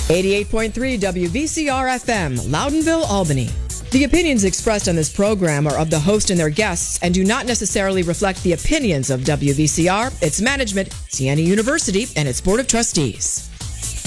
88.3 WVCR FM, Loudonville, Albany. The opinions expressed on this program are of the host and their guests and do not necessarily reflect the opinions of WVCR, its management, Siena University, and its Board of Trustees.